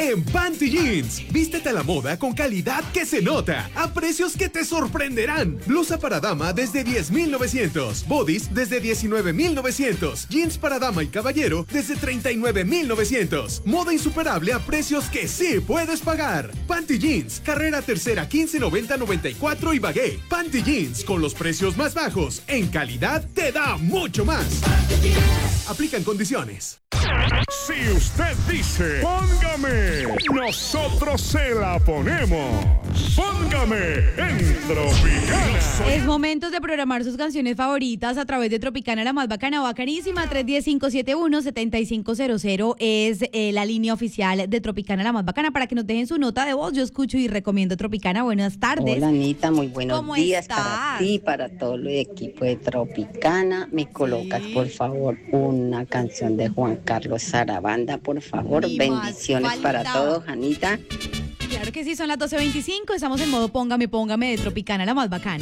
en Panty Jeans. Vístete a la moda con calidad que se nota, a precios que te sorprenderán. Blusa para dama desde 10,900, bodies desde 19,900, jeans para dama y caballero desde 39,900. Moda insuperable a precios que sí puedes pagar. Panty Jeans, carrera tercera 1590-94 y Bagué. Panty Jeans, con los precios más bajos, en calidad te da mucho más. Aplican condiciones. Si usted dice, póngame, nosotros se la ponemos. Póngame en Tropicana. Es momento de programar sus canciones favoritas a través de Tropicana, la más bacana, bacanísima. 310-571-7500 es la línea oficial de Tropicana, la más bacana, para que nos dejen su nota de voz. Yo escucho y recomiendo Tropicana. Buenas tardes. Hola, Anita, muy buenos ¿Cómo días estás? para ti, para todo el equipo de Tropicana. Me colocas, por favor, una canción de Juan Carlos Sarabanda, por favor. Ni más Bendiciones para faltaba. todos, Anita. Claro que sí, son las 12:25. Estamos en modo póngame de Tropicana, la más bacana.